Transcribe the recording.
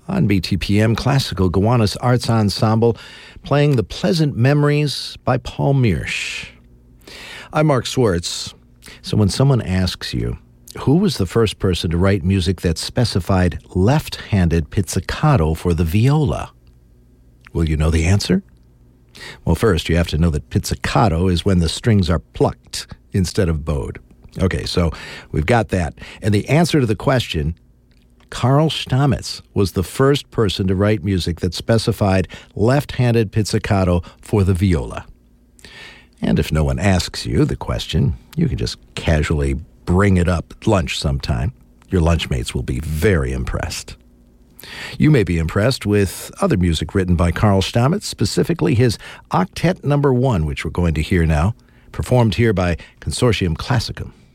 On BTPM, Classical Gowanus Arts Ensemble, playing The Pleasant Memories by Paul Miersch. I'm Mark Swartz. So when someone asks you, who was the first person to write music that specified left-handed pizzicato for the viola? Will you know the answer? Well, first, you have to know that pizzicato is when the strings are plucked instead of bowed. Okay, so we've got that. And the answer to the question, Carl Stamitz was the first person to write music that specified left-handed pizzicato for the viola. And if no one asks you the question, you can just casually bring it up at lunch sometime. Your lunchmates will be very impressed. You may be impressed with other music written by Carl Stamitz, specifically his Octet No. 1, which we're going to hear now, performed here by Consortium Classicum.